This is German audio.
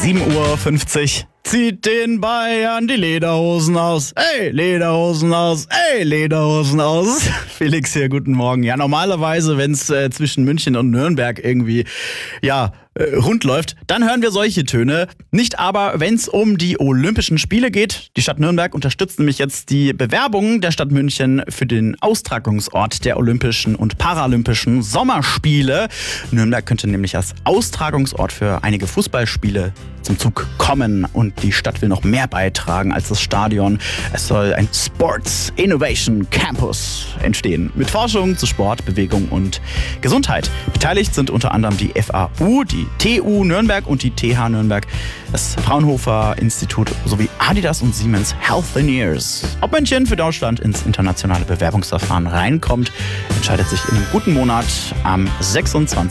7:50 Uhr. Zieht den Bayern die Lederhosen aus. Ey, Lederhosen aus. Ey, Lederhosen aus. Felix hier, guten Morgen. Ja, normalerweise, wenn es zwischen München und Nürnberg irgendwie, rund läuft, dann hören wir solche Töne. Nicht aber, wenn es um die Olympischen Spiele geht. Die Stadt Nürnberg unterstützt nämlich jetzt die Bewerbung der Stadt München für den Austragungsort der Olympischen und Paralympischen Sommerspiele. Nürnberg könnte nämlich als Austragungsort für einige Fußballspiele zum Zug kommen und die Stadt will noch mehr beitragen als das Stadion. Es soll ein Sports Innovation Campus entstehen mit Forschung zu Sport, Bewegung und Gesundheit. Beteiligt sind unter anderem die FAU, die TU Nürnberg und die TH Nürnberg, das Fraunhofer Institut sowie Adidas und Siemens Healthineers. Ob München für Deutschland ins internationale Bewerbungsverfahren reinkommt, entscheidet sich in einem guten Monat am 26.